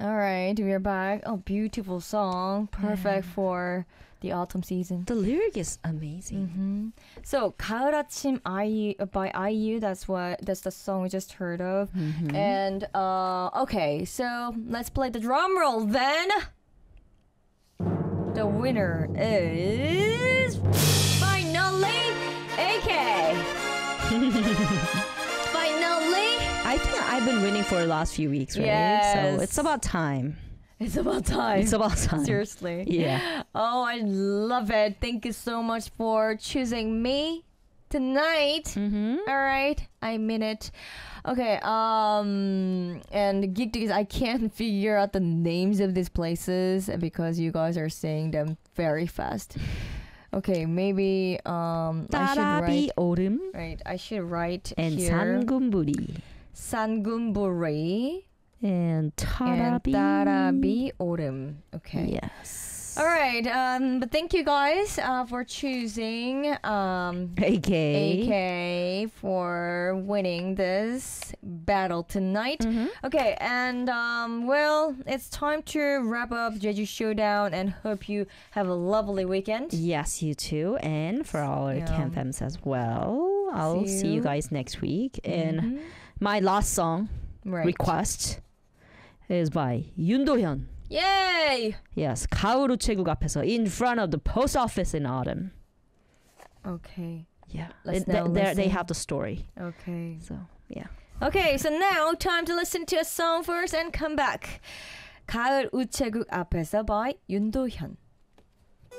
All right, we are back. Oh, beautiful song. Perfect for the autumn season. The lyric is amazing. Mm-hmm. So, 가을 아침 IU by IU. That's the song we just heard of. Mm-hmm. And okay, so let's play the drum roll then. The winner is finally AK. Finally, I think I've been winning for the last few weeks, right? Yes. So it's about time. it's about time. It's about time. Seriously. Yeah. Oh, I love it. Thank you so much for choosing me tonight. Mm-hmm. All right, I mean it. Okay, and Geek Dicks, I can't figure out the names of these places because you guys are saying them very fast. Okay, maybe I should 따라비 write. 오름 Right, I should write and here. 산군부리 산군부리 and and 따라비. 따라비 오름. Okay. Yes. All right. But thank you guys for choosing AK for winning this battle tonight. Mm-hmm. Okay, and well, it's time to wrap up Jeju Showdown and hope you have a lovely weekend. Yes, you too. And for all our Yeah. Camp Femmes as well. I'll See see you you. guys next week. And Mhm. my last song Right. request is by 윤도현. Yay! Yes, 가을 우체국 앞에서 in front of the post office in autumn. Okay. Yeah, Let's now they listen. have the story. Okay. So yeah. Okay, so now time to listen to a song first and come back. 가을 우체국 앞에서 by 윤도현.